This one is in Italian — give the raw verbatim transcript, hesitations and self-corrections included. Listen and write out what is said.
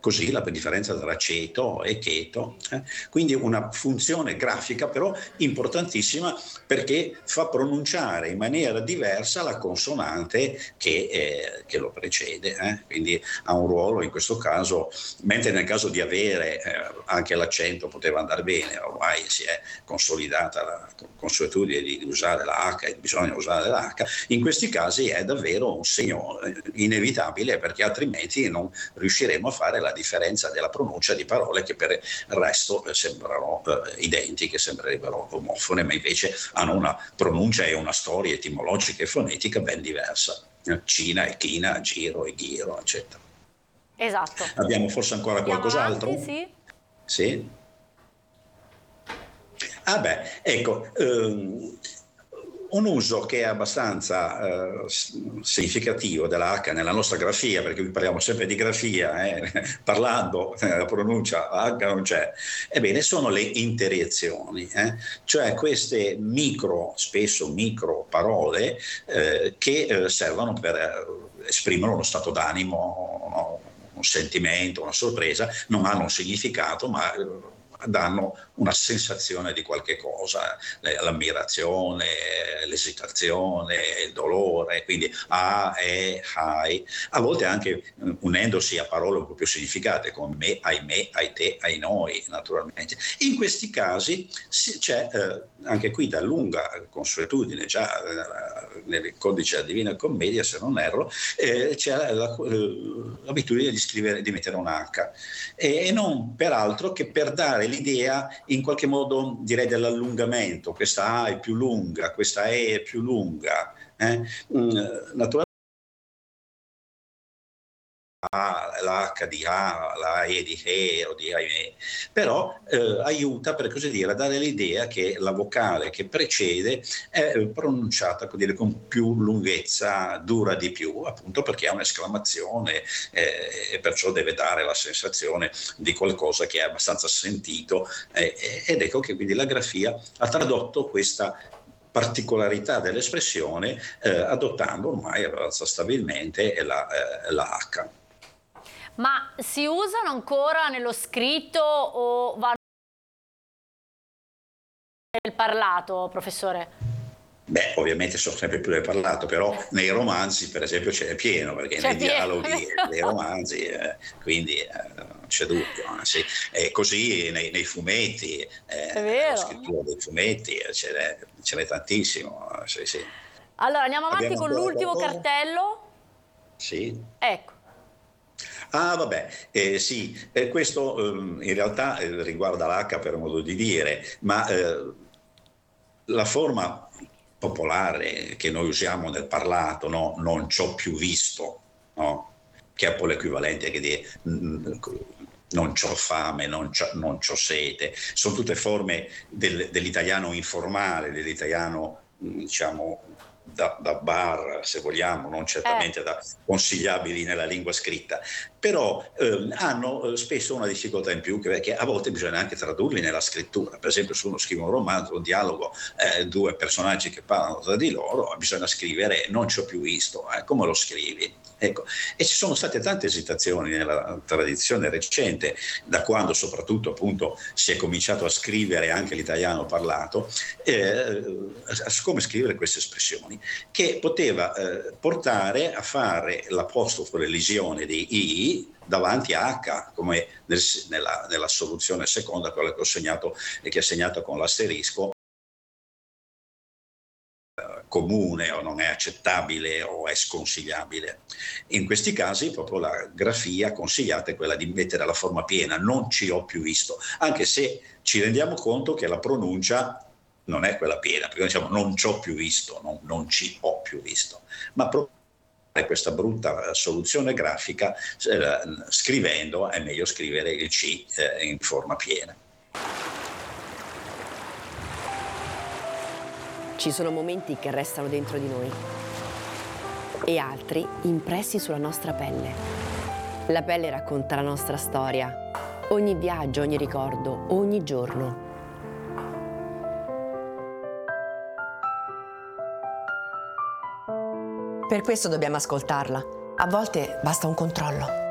così la differenza tra ceto e cheto. Eh? Quindi una funzione grafica però importantissima, perché fa pronunciare in maniera diversa la consonante che, eh, che lo precede. Eh? Quindi ha un ruolo in questo caso, mentre nel caso di avere eh, anche l'accento poteva andare bene, ormai si è consolidata la consuetudine di usare la H, bisogna usare la H, in questi casi è davvero un segno inevitabile, perché altrimenti non riusciremo a fare la differenza della pronuncia di parole che per il resto eh, sembrano eh, identiche, sembrerebbero omofone, ma invece hanno una pronuncia e una storia etimologica e fonetica ben diversa. Cina e china, giro e ghiro, eccetera. Esatto. Abbiamo forse ancora Andiamo qualcos'altro? avanti, sì. Sì. Ah beh, ecco, ehm, un uso che è abbastanza eh, significativo della H nella nostra grafia, perché qui parliamo sempre di grafia, eh, parlando eh, la pronuncia H non c'è, ebbene sono le interiezioni, eh, cioè queste micro, spesso micro parole eh, che eh, servono per eh, esprimere uno stato d'animo, no? Un sentimento, una sorpresa, non hanno un significato, ma eh, danno una sensazione di qualche cosa, l'ammirazione, l'esitazione, il dolore, quindi a, e, ai, a volte anche unendosi a parole un po' più significate come me, ahimè, ai te, ai noi, naturalmente. In questi casi c'è eh, anche qui da lunga consuetudine, già eh, nel codice della Divina Commedia, se non erro, eh, c'è la, eh, l'abitudine di scrivere, di mettere un H, e, e non peraltro che per dare l'idea in qualche modo, direi, dell'allungamento. Questa A è più lunga, questa E è più lunga. Eh? Mm, naturalmente la H di A, la E di E o di ahimè, però eh, aiuta, per così dire, a dare l'idea che la vocale che precede è pronunciata dire, con più lunghezza, dura di più, appunto perché è un'esclamazione eh, e perciò deve dare la sensazione di qualcosa che è abbastanza sentito, eh, ed ecco che quindi la grafia ha tradotto questa particolarità dell'espressione eh, adottando ormai abbastanza stabilmente la, eh, la H. Ma si usano ancora nello scritto o vanno nel parlato, professore? Beh, ovviamente sono sempre più del parlato, però nei romanzi, per esempio, ce n'è pieno, perché c'è nei pieno, dialoghi dei romanzi, eh, quindi eh, non c'è dubbio. Anzi. E così nei, nei fumetti, eh, è nella vero. scrittura dei fumetti, eh, ce n'è, ce n'è tantissimo. Sì, sì. Allora, andiamo avanti Abbiamo con ancora l'ultimo qualcosa? cartello. Sì. Ecco. Ah, vabbè, eh, sì, eh, questo eh, in realtà eh, riguarda l'H per modo di dire, ma eh, la forma popolare che noi usiamo nel parlato, no? Non c'ho più visto, no? Che è un po' l'equivalente che di mm, non c'ho fame, non c'ho, non c'ho sete, sono tutte forme del, dell'italiano informale, dell'italiano diciamo da, da bar, se vogliamo, non certamente Eh. da consigliabili nella lingua scritta, però eh, hanno spesso una difficoltà in più, perché a volte bisogna anche tradurli nella scrittura. Per esempio, se uno scrive un romanzo, un dialogo, eh, due personaggi che parlano tra di loro, bisogna scrivere non ci ho più visto, eh, come lo scrivi? Ecco. E ci sono state tante esitazioni nella tradizione recente, da quando soprattutto appunto si è cominciato a scrivere anche l'italiano parlato, eh, a come scrivere queste espressioni, che poteva eh, portare a fare l'apostrofo, l'elisione di I davanti a H, come nel, nella, nella soluzione seconda, quella che ho segnato e che è segnata con l'asterisco, comune o non è accettabile o è sconsigliabile. In questi casi proprio la grafia consigliata è quella di mettere la forma piena, non ci ho più visto, anche se ci rendiamo conto che la pronuncia non è quella piena, perché diciamo non ci ho più visto, non, non ci ho più visto, ma proprio questa brutta soluzione grafica, eh, scrivendo è meglio scrivere il C eh, in forma piena. Ci sono momenti che restano dentro di noi e altri impressi sulla nostra pelle. La pelle racconta la nostra storia, ogni viaggio, ogni ricordo, ogni giorno. Per questo dobbiamo ascoltarla. A volte basta un controllo.